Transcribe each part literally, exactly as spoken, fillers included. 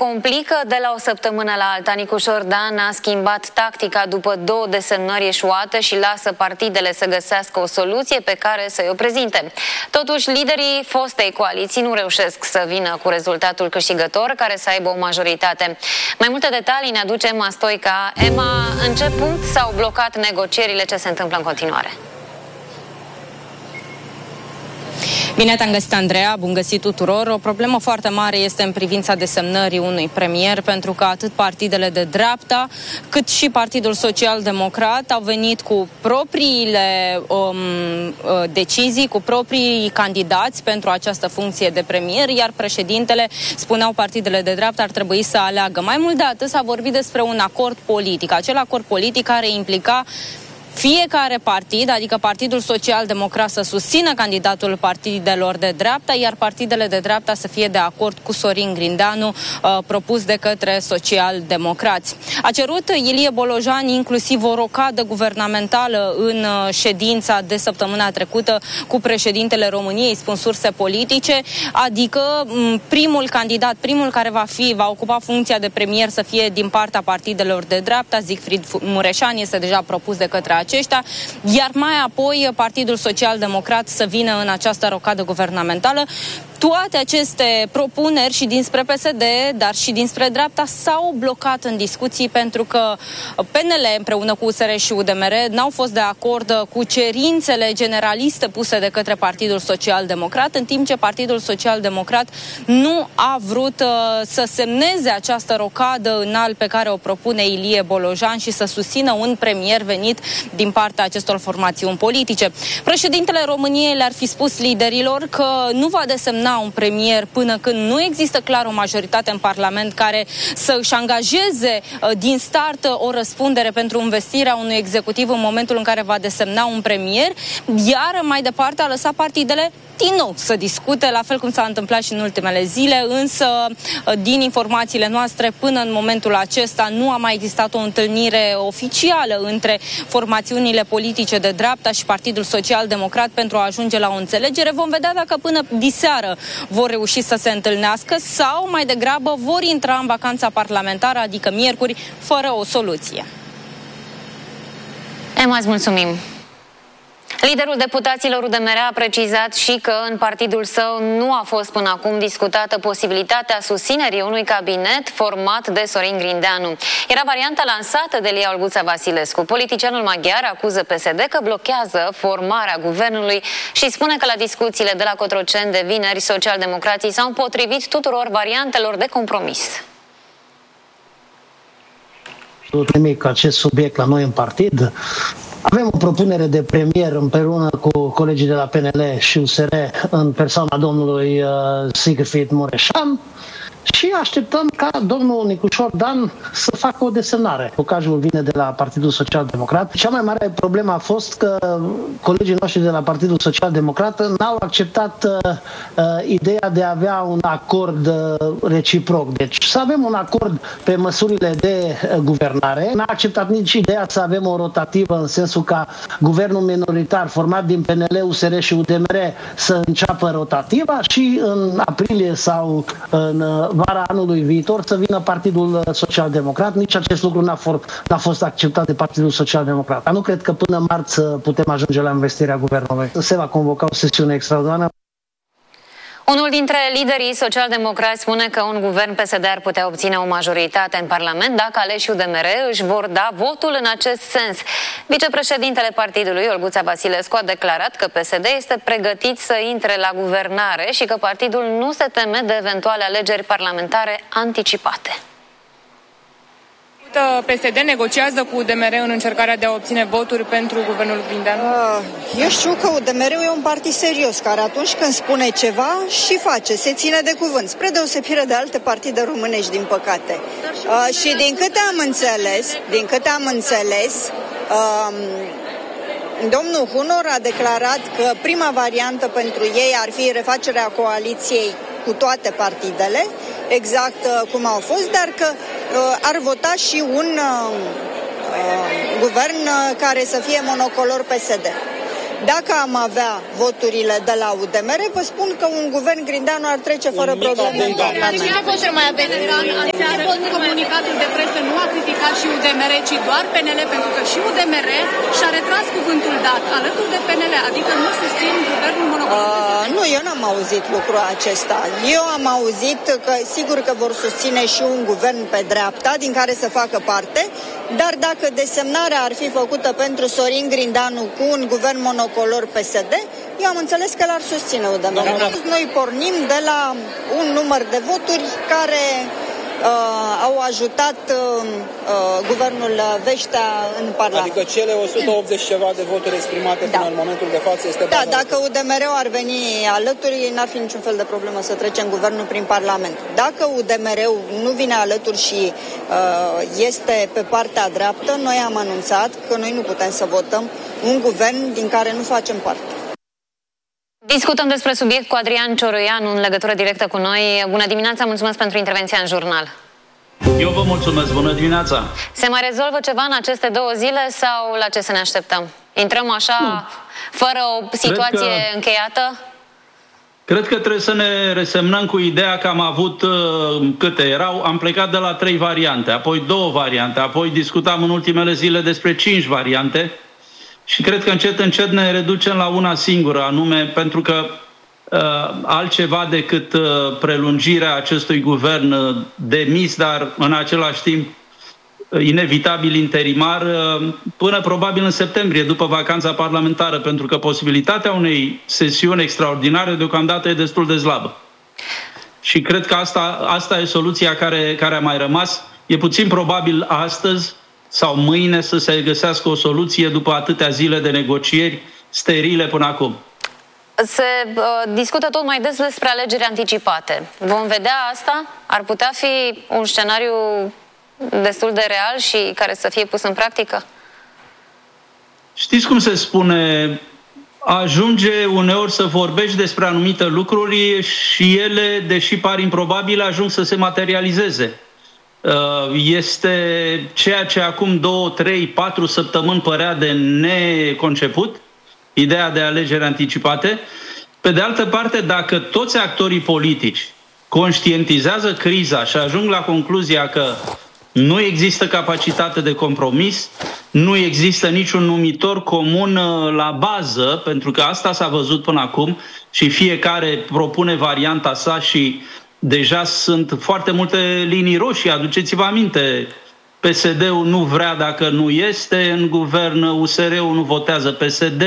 complică de la o săptămână la alta. Nicușor Dan a schimbat tactica după două desemnări eșuate și lasă partidele să găsească o soluție pe care să o prezinte. Totuși, liderii fostei coaliții nu reușesc să vină cu rezultatul câștigător care să aibă o majoritate. Mai multe detalii ne aduce Emma Stoica. Emma, în ce punct s-au blocat negocierile? Ce se întâmplă în continuare? Bine te-am găsit, Andreea, bun găsit tuturor. O problemă foarte mare este în privința desemnării unui premier, pentru că atât partidele de dreapta, cât și Partidul Social-Democrat au venit cu propriile um, decizii, cu proprii candidați pentru această funcție de premier, iar președintele, spuneau partidele de dreapta, ar trebui să aleagă. Mai mult de atât s-a vorbit despre un acord politic, acel acord politic care implica fiecare partid, adică Partidul Social-Democrat să susțină candidatul partidelor de dreapta, iar partidele de dreapta să fie de acord cu Sorin Grindeanu, uh, propus de către social-democrați. A cerut Ilie Bolojan inclusiv o rocadă guvernamentală în uh, ședința de săptămâna trecută cu președintele României, spun surse politice, adică m, primul candidat, primul care va fi, va ocupa funcția de premier să fie din partea partidelor de dreapta. Siegfried Mureșan este deja propus de către aceștia, iar mai apoi Partidul Social-Democrat să vină în această rocadă guvernamentală. Toate aceste propuneri și dinspre P S D, dar și dinspre dreapta, s-au blocat în discuții pentru că P N L împreună cu U S R și U D M R n-au fost de acord cu cerințele generaliste puse de către Partidul Social-Democrat, în timp ce Partidul Social-Democrat nu a vrut uh, să semneze această rocadă înalt pe care o propune Ilie Bolojan și să susțină un premier venit din partea acestor formațiuni politice. Președintele României le-ar fi spus liderilor că nu va desemna un premier până când nu există clar o majoritate în Parlament care să își angajeze din start o răspundere pentru investirea unui executiv în momentul în care va desemna un premier, iar mai departe a lăsat partidele din nou să discute, la fel cum s-a întâmplat și în ultimele zile, însă din informațiile noastre până în momentul acesta nu a mai existat o întâlnire oficială între formațiunile politice de dreapta și Partidul Social-Democrat pentru a ajunge la o înțelegere. Vom vedea dacă până diseară vor reuși să se întâlnească sau mai degrabă vor intra în vacanța parlamentară, adică miercuri, fără o soluție. Emma, îți mulțumim! Liderul deputaților U D M R a precizat și că în partidul său nu a fost până acum discutată posibilitatea susținerii unui cabinet format de Sorin Grindeanu. Era varianta lansată de Lia Olguța Vasilescu. Politicianul maghiar acuză P S D că blochează formarea guvernului și spune că la discuțiile de la Cotroceni de vineri, socialdemocrații s-au împotrivit tuturor variantelor de compromis. Nimic acest subiect la noi în partid. Avem o propunere de premier împreună cu colegii de la P N L și U S R în persoana domnului uh, Siegfried Mureșan și așteptăm ca domnul Nicușor Dan să facă o desemnare. Ocazul vine de la Partidul Social-Democrat. Cea mai mare problemă a fost că colegii noștri de la Partidul Social-Democrat n-au acceptat uh, uh, ideea de a avea un acord uh, reciproc. Deci să avem un acord pe măsurile de uh, guvernare. N-a acceptat nici ideea să avem o rotativă în sensul ca guvernul minoritar format din P N L, U S R și U D M R să înceapă rotativa și în aprilie sau în uh, vara anului viitor să vină Partidul Social-Democrat. Nici acest lucru n-a, n-a fost acceptat de Partidul Social-Democrat. Dar nu cred că până marți putem ajunge la investirea guvernului. Se va convoca o sesiune extraordinară. Unul dintre liderii social-democrați spune că un guvern P S D ar putea obține o majoritate în Parlament dacă aleșii U D M R își vor da votul în acest sens. Vicepreședintele partidului, Olguța Vasilescu, a declarat că P S D este pregătit să intre la guvernare și că partidul nu se teme de eventuale alegeri parlamentare anticipate. P S D negociază cu U D M R în încercarea de a obține voturi pentru guvernul Grindeanu? Eu știu că U D M R-ul e un partid serios, care atunci când spune ceva și face, se ține de cuvânt, spre deosebire de alte partide românești, din păcate. Uh, și din câte am înțeles, din câte am înțeles, um, domnul Hunor a declarat că prima variantă pentru ei ar fi refacerea coaliției cu toate partidele, exact uh, cum au fost, dar că uh, ar vota și un uh, uh, guvern uh, care să fie monocolor P S D. Dacă am avea voturile de la U D M R, vă spun că un guvern Grindeanu ar trece fără probleme în Parlament. Comunicatul de presă nu a criticat și U D M R, ci doar P N L, pentru că și U D M R și-a retras cuvântul dat alături de P N L, adică nu susțin guvernul monocolor. Uh, nu, eu n-am auzit lucrul acesta. Eu am auzit că sigur că vor susține și un guvern pe dreapta, din care să facă parte, dar dacă desemnarea ar fi făcută pentru Sorin Grindeanu cu un guvern monocolor P S D, eu am înțeles că l-ar susține U D M R. Noi pornim de la un număr de voturi care uh, au ajutat uh, uh, guvernul Veștea în Parlament. Adică cele o sută optzeci ceva de voturi exprimate da. Până în momentul de față este... Da, dacă U D M R ar veni alături, n-ar fi niciun fel de problemă să trecem guvernul prin Parlament. Dacă U D M R-ul nu vine alături și uh, este pe partea dreaptă, noi am anunțat că noi nu putem să votăm un guvern din care nu facem parte. Discutăm despre subiect cu Adrian Cioroianu în legătură directă cu noi. Bună dimineața, mulțumesc pentru intervenția în jurnal. Eu vă mulțumesc, bună dimineața. Se mai rezolvă ceva în aceste două zile sau la ce să ne așteptăm? Intrăm așa, nu. fără o situație cred că, încheiată? Cred că trebuie să ne resemnăm cu ideea că am avut câte erau. Am plecat de la trei variante, apoi două variante, apoi discutam în ultimele zile despre cinci variante. Și cred că încet, încet ne reducem la una singură, anume pentru că uh, altceva decât uh, prelungirea acestui guvern uh, demis, dar în același timp uh, inevitabil interimar, uh, până probabil în septembrie, după vacanța parlamentară, pentru că posibilitatea unei sesiuni extraordinare deocamdată e destul de slabă. Și cred că asta, asta e soluția care, care a mai rămas. E puțin probabil astăzi sau mâine să se găsească o soluție după atâtea zile de negocieri sterile până acum. Se uh, discută tot mai des despre alegeri anticipate. Vom vedea asta? Ar putea fi un scenariu destul de real și care să fie pus în practică? Știți cum se spune? Ajunge uneori să vorbești despre anumite lucruri și ele, deși par improbabile, ajung să se materializeze. Este ceea ce acum două, trei, patru săptămâni părea de neconceput, ideea de alegeri anticipate. Pe de altă parte, dacă toți actorii politici conștientizează criza și ajung la concluzia că nu există capacitate de compromis, nu există niciun numitor comun la bază, pentru că asta s-a văzut până acum și fiecare propune varianta sa și deja sunt foarte multe linii roșii. Aduceți-vă aminte, P S D-ul nu vrea dacă nu este în guvern, U S R-ul nu votează P S D.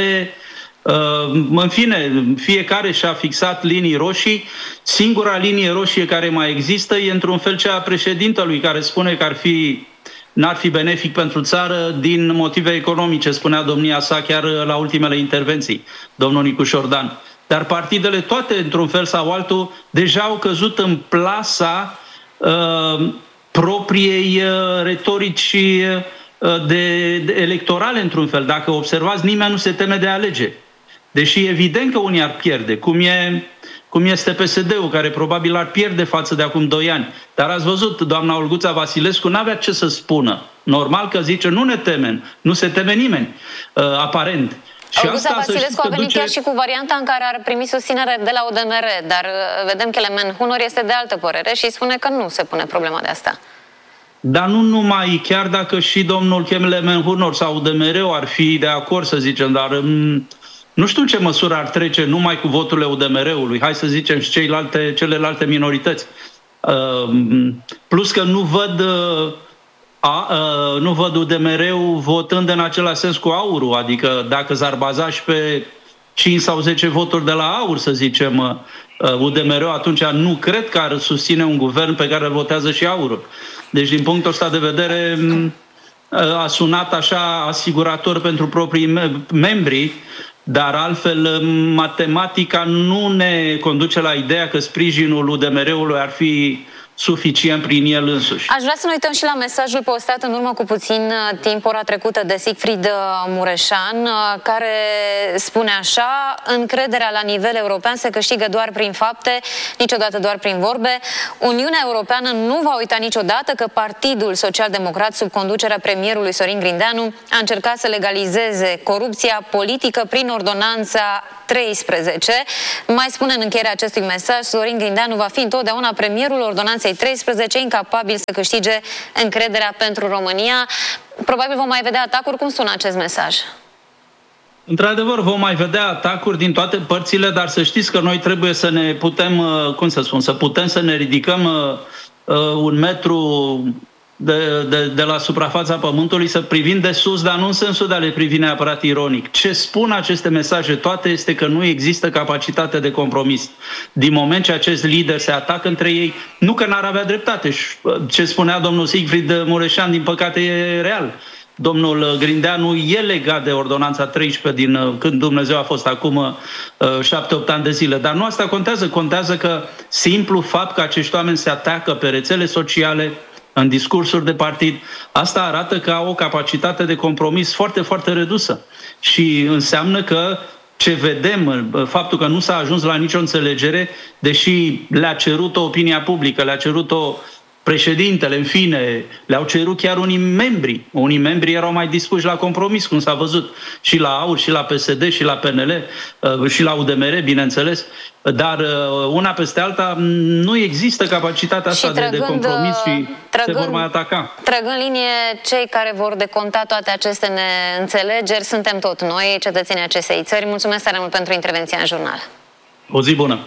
În fine, fiecare și-a fixat linii roșii. Singura linie roșie care mai există e într-un fel cea a președintelui, care spune că ar fi, n-ar fi benefic pentru țară din motive economice, spunea domnia sa chiar la ultimele intervenții, domnul Nicu Șordan. Dar partidele toate, într-un fel sau altul, deja au căzut în plasa uh, propriei uh, retorici uh, de, de electorale, într-un fel. Dacă observați, nimeni nu se teme de alegeri. Deși e evident că unii ar pierde, cum, e, cum este P S D-ul, care probabil ar pierde față de acum doi ani. Dar ați văzut, doamna Olguța Vasilescu n-avea ce să spună. Normal că zice, nu ne temem, nu se teme nimeni, uh, aparent. Olguța Vasilescu a venit duce... chiar și cu varianta în care ar primi susținere de la U D M R, dar vedem că Kelemen Hunor este de altă părere și spune că nu se pune problema de asta. Dar nu numai, chiar dacă și domnul Kelemen Hunor sau U D M R-ul ar fi de acord, să zicem, dar nu știu ce măsură ar trece numai cu voturile U D M R-ului, hai să zicem și celelalte, celelalte minorități. Plus că nu văd... A, uh, nu văd U D M R-ul votând în același sens cu AUR-ul, adică dacă s-ar baza și pe cinci sau zece voturi de la AUR, să zicem, uh, U D M R-ul, atunci nu cred că ar susține un guvern pe care îl votează și AUR-ul. Deci, din punctul ăsta de vedere, uh, a sunat așa asigurator pentru proprii me- membri, dar altfel matematica nu ne conduce la ideea că sprijinul U D M R-ului ar fi suficient prin el însuși. Aș vrea să ne uităm și la mesajul postat în urmă cu puțin timp, ora trecută, de Siegfried Mureșan, care spune așa: încrederea la nivel european se câștigă doar prin fapte, niciodată doar prin vorbe. Uniunea Europeană nu va uita niciodată că Partidul Social-Democrat, sub conducerea premierului Sorin Grindeanu, a încercat să legalizeze corupția politică prin ordonanța treisprezece. Mai spune în încheierea acestui mesaj: Sorin Grindeanu va fi întotdeauna premierul ordonanței treisprezece, incapabil să câștige încrederea pentru România. Probabil vom mai vedea atacuri. Cum sună acest mesaj? Într-adevăr, vom mai vedea atacuri din toate părțile, dar să știți că noi trebuie să ne putem, cum să spun, să putem să ne ridicăm uh, un metru de, de, de la suprafața Pământului, să privim de sus, dar nu în sensul de a le privi neapărat ironic. Ce spun aceste mesaje toate este că nu există capacitate de compromis. Din moment ce acest lider se atacă între ei, nu că n-ar avea dreptate. Ce spunea domnul Siegfried Mureșan, din păcate, e real. Domnul Grindeanu e legat de ordonanța treisprezece din când Dumnezeu a fost acum șapte opt ani de zile. Dar nu asta contează. Contează că simplu fapt că acești oameni se atacă pe rețele sociale, în discursuri de partid, asta arată că au o capacitate de compromis foarte, foarte redusă. Și înseamnă că ce vedem, faptul că nu s-a ajuns la nicio înțelegere, deși le-a cerut-o opinia publică, le-a cerut-o președintele, în fine, le-au cerut chiar unii membri. Unii membri erau mai dispuși la compromis, cum s-a văzut și la A U R, și la P S D, și la P N L, și la U D M R, bineînțeles. Dar una peste alta nu există capacitatea asta trăgând, de, de compromis și trăgând, se vor mai ataca. Trăgând linie, cei care vor deconta toate aceste neînțelegeri suntem tot noi, cetățenii acestei țări. Mulțumesc tare mult pentru intervenția în jurnal. O zi bună!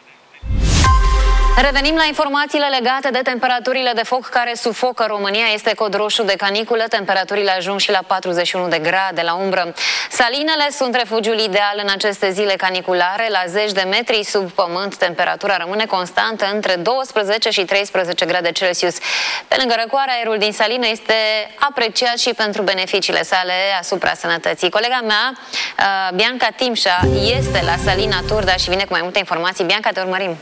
Revenim la informațiile legate de temperaturile de foc care sufocă România. Este cod roșu de caniculă, temperaturile ajung și la patruzeci și unu de grade la umbră. Salinele sunt refugiul ideal în aceste zile caniculare. La zeci de metri sub pământ, temperatura rămâne constantă între douăsprezece și treisprezece grade Celsius. Pe lângă răcoare, aerul din salină este apreciat și pentru beneficiile sale asupra sănătății. Colega mea, Bianca Timșa, este la Salina Turda și vine cu mai multe informații. Bianca, te urmărim.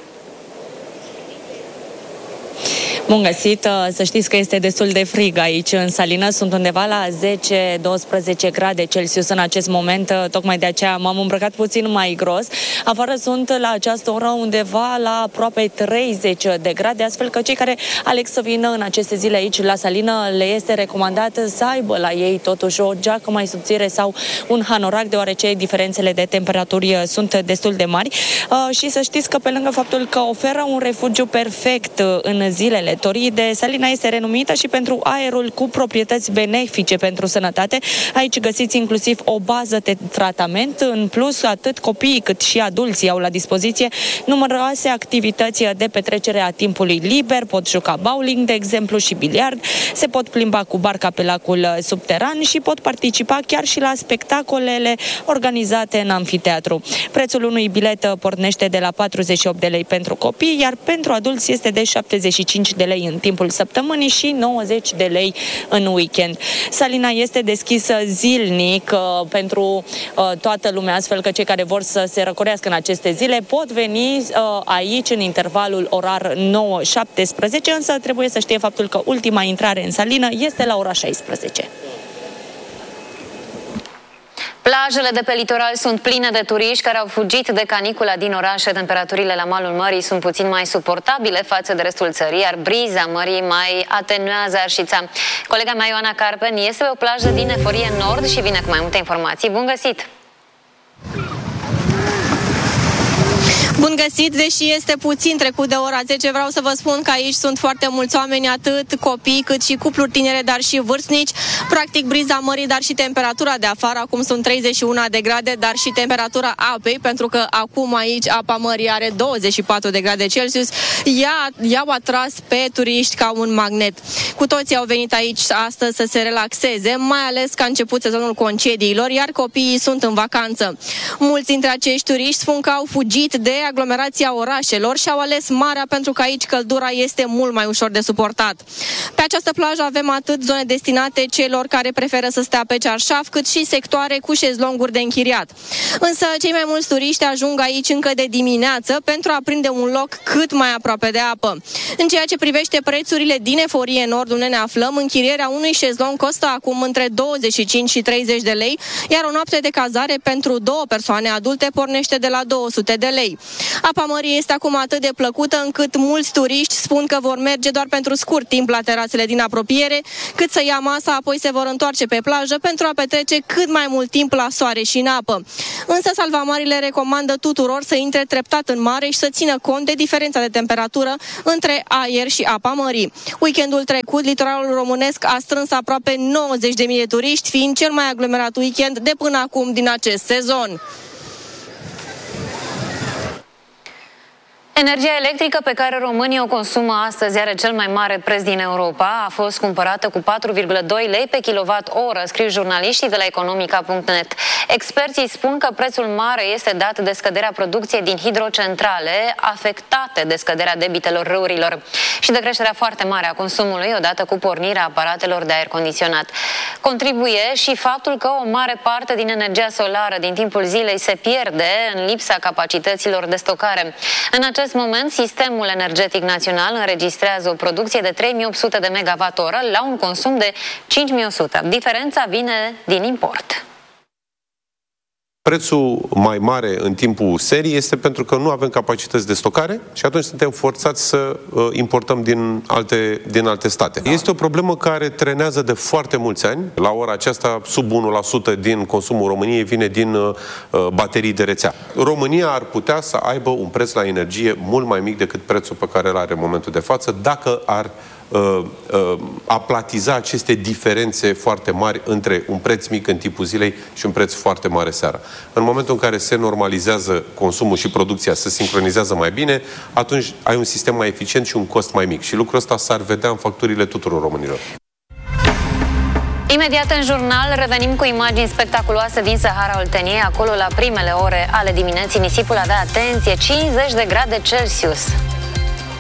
Bun găsit, să știți că este destul de frig aici în Salină, sunt undeva la zece doisprezece grade Celsius în acest moment, tocmai de aceea m-am îmbrăcat puțin mai gros. Afară sunt la această oră undeva la aproape treizeci de grade, astfel că cei care aleg să vină în aceste zile aici la Salină le este recomandat să aibă la ei totuși o geacă mai subțire sau un hanorac, deoarece diferențele de temperaturi sunt destul de mari. Și să știți că pe lângă faptul că oferă un refugiu perfect în zilele toride, Salina este renumită și pentru aerul cu proprietăți benefice pentru sănătate. Aici găsiți inclusiv o bază de tratament. În plus, atât copiii cât și adulții au la dispoziție numeroase activități de petrecere a timpului liber. Pot juca bowling, de exemplu, și biliard. Se pot plimba cu barca pe lacul subteran și pot participa chiar și la spectacolele organizate în amfiteatru. Prețul unui bilet pornește de la patruzeci și opt de lei pentru copii, iar pentru adulți este de șaptezeci și cinci de lei în timpul săptămânii și nouăzeci de lei în weekend. Salina este deschisă zilnic uh, pentru uh, toată lumea, astfel că cei care vor să se răcorească în aceste zile pot veni uh, aici în intervalul orar nouă șaptesprezece, însă trebuie să știe faptul că ultima intrare în Salină este la ora șaisprezece. Plajele de pe litoral sunt pline de turiști care au fugit de canicula din orașe. Temperaturile la malul mării sunt puțin mai suportabile față de restul țării, iar briza mării mai atenuează arșița. Colega mea, Ioana Carpen, este pe o plajă din Eforie Nord și vine cu mai multe informații. Bun găsit! Bun găsit, deși este puțin trecut de ora zece, vreau să vă spun că aici sunt foarte mulți oameni, atât copii cât și cupluri tinere, dar și vârstnici. Practic briza mării, dar și temperatura de afară, acum sunt treizeci și unu de grade, dar și temperatura apei, pentru că acum aici apa mării are douăzeci și patru de grade Celsius. Ea, i-au atras pe turiști ca un magnet. Cu toții au venit aici astăzi să se relaxeze, mai ales că a început sezonul concediilor, iar copiii sunt în vacanță. Mulți dintre acești turiști spun că au fugit de aglomerația orașelor și au ales marea pentru că aici căldura este mult mai ușor de suportat. Pe această plajă avem atât zone destinate celor care preferă să stea pe cearșaf, cât și sectoare cu șezlonguri de închiriat. Însă cei mai mulți turiști ajung aici încă de dimineață pentru a prinde un loc cât mai aproape de apă. În ceea ce privește prețurile din Eforie Nord, unde ne aflăm, închirierea unui șezlong costă acum între douăzeci și cinci și treizeci de lei, iar o noapte de cazare pentru două persoane adulte pornește de la două sute de lei. Apa mării este acum atât de plăcută încât mulți turiști spun că vor merge doar pentru scurt timp la terațele din apropiere, cât să ia masa, apoi se vor întoarce pe plajă pentru a petrece cât mai mult timp la soare și în apă. Însă salvamarile recomandă tuturor să intre treptat în mare și să țină cont de diferența de temperatură între aer și apa mării. Weekendul trecut, litoralul românesc a strâns aproape nouăzeci de mii de turiști, fiind cel mai aglomerat weekend de până acum din acest sezon. Energia electrică pe care românii o consumă astăzi are cel mai mare preț din Europa. A fost cumpărată cu patru virgulă doi lei pe kilowatt-oră, scriu jurnaliștii de la economica punct net. Experții spun că prețul mare este dat de scăderea producției din hidrocentrale, afectate de scăderea debitelor râurilor și de creșterea foarte mare a consumului odată cu pornirea aparatelor de aer condiționat. Contribuie și faptul că o mare parte din energia solară din timpul zilei se pierde în lipsa capacităților de stocare. În acest moment, sistemul energetic național înregistrează o producție de trei mii opt sute de megawatt-oră la un consum de cinci mii o sută. Diferența vine din import. Prețul mai mare în timpul serii este pentru că nu avem capacități de stocare și atunci suntem forțați să uh, importăm din alte, din alte state. Da. Este o problemă care trenează de foarte mulți ani. La ora aceasta, sub unu la sută din consumul României vine din uh, baterii de rețea. România ar putea să aibă un preț la energie mult mai mic decât prețul pe care îl are în momentul de față, dacă ar Uh, uh, aplatiza aceste diferențe foarte mari între un preț mic în timpul zilei și un preț foarte mare seara. În momentul în care se normalizează consumul și producția, se sincronizează mai bine, atunci ai un sistem mai eficient și un cost mai mic. Și lucrul ăsta s-ar vedea în facturile tuturor românilor. Imediat în jurnal revenim cu imagini spectaculoase din Sahara Olteniei. Acolo, la primele ore ale dimineții, nisipul avea, atenție, cincizeci de grade Celsius.